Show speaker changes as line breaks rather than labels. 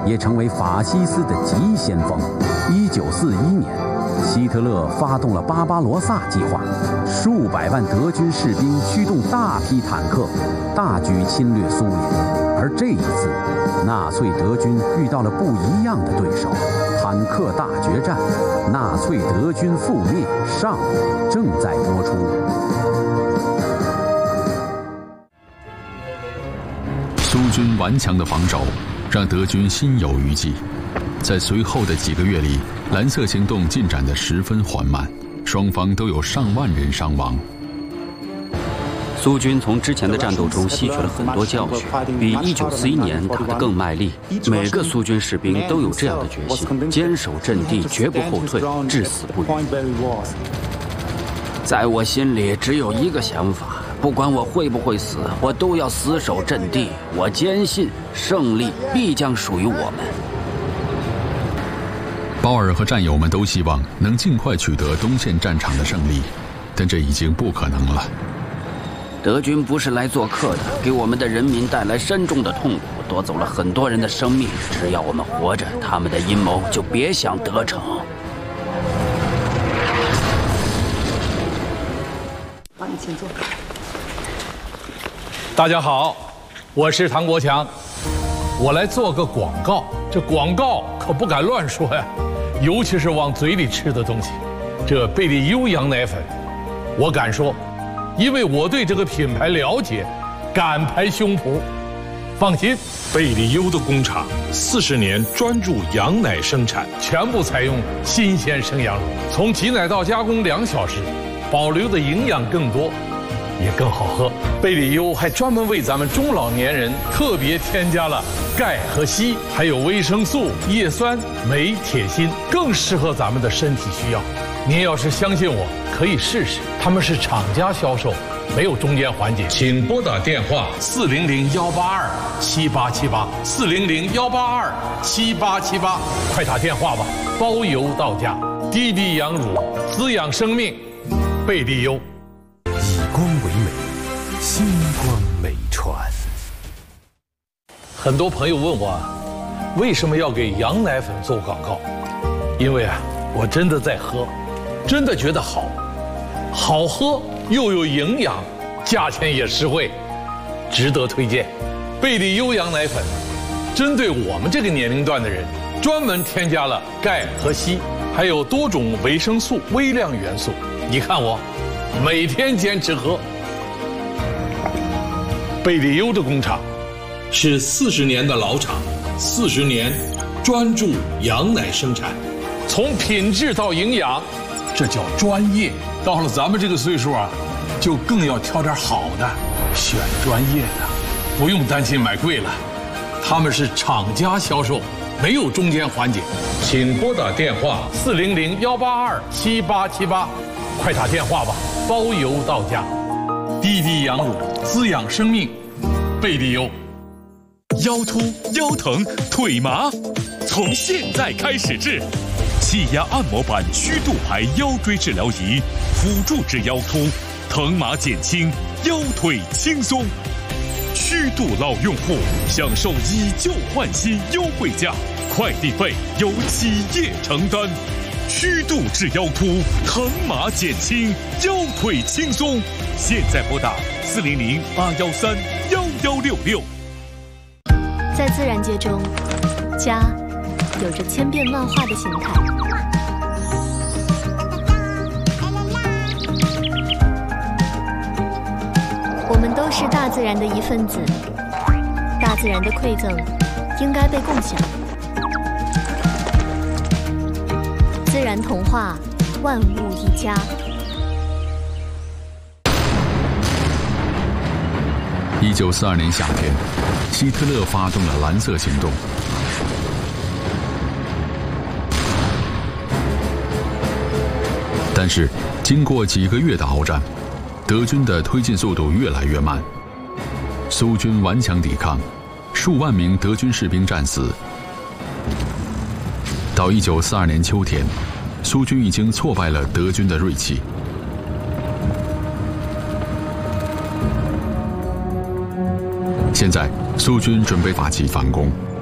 也成为法西斯的急先锋。1941年，希特勒发动了巴巴罗萨计划，数百万德军士兵驱动大批坦克，大举侵略苏联。而这一次，纳粹德军遇到了不一样的对手——坦克大决战，纳粹德军覆灭上正在播出。
苏军顽强的防守让德军心有余悸，在随后的几个月里，蓝色行动进展得十分缓慢，双方都有上万人伤亡。
苏军从之前的战斗中吸取了很多教训，比1941年打得更卖力。每个苏军士兵都有这样的决心：坚守阵地，绝不后退，至死不渝。在我心里只有一个想法，不管我会不会死，我都要死守阵地。我坚信胜利必将属于我们。
鲍尔和战友们都希望能尽快取得东线战场的胜利，但这已经不可能了。
德军不是来做客的，给我们的人民带来深重的痛苦，夺走了很多人的生命。只要我们活着，他们的阴谋就别想得逞。
你请坐。
大家好，我是唐国强，我来做个广告。这广告可不敢乱说呀，尤其是往嘴里吃的东西。这贝利优羊奶粉，我敢说。因为我对这个品牌了解，敢拍胸脯。放心，
贝利优的工厂40年专注羊奶生产，
全部采用新鲜生羊乳，从挤奶到加工2小时，保留的营养更多，也更好喝。贝利优还专门为咱们中老年人特别添加了钙和硒，还有维生素、叶酸、镁、铁、锌，更适合咱们的身体需要。您要是相信我，可以试试。他们是厂家销售，没有中间环节。请拨打电话400-182-7878，400-182-7878，快打电话吧，包邮到家。滴滴羊乳，滋养生命，贝利优。
以光为美，星光美传。
很多朋友问我，为什么要给羊奶粉做广告？因为我真的在喝。真的觉得好喝又有营养，价钱也实惠，值得推荐。贝利优羊奶粉针对我们这个年龄段的人，专门添加了钙和硒，还有多种维生素、微量元素。你看我每天坚持喝。贝利优的工厂是40年的老厂，40年专注羊奶生产，从品质到营养。这叫专业。到了咱们这个岁数就更要挑点好的，选专业的，不用担心买贵了。他们是厂家销售，没有中间环节。请拨打电话400-182-7878，快打电话吧，包邮到家。滴滴羊乳，滋养生命，贝利优。
腰突、腰疼、腿麻，从现在开始治。气压按摩板虚度牌腰椎治疗仪，辅助治腰突，疼麻减轻，腰腿轻松。虚度老用户享受以旧换新优惠价，快递费由企业承担。虚度治腰突，疼麻减轻，腰腿轻松。现在拨打400-813-1166。
在自然界中，家有着千变万化的形态。我们都是大自然的一份子，大自然的馈赠应该被共享。自然童话，万物一家。
1942年夏天，希特勒发动了蓝色行动。但是，经过几个月的鏖战，德军的推进速度越来越慢，苏军顽强抵抗，数万名德军士兵战死。到1942年秋天，苏军已经挫败了德军的锐气。现在，苏军准备发起反攻。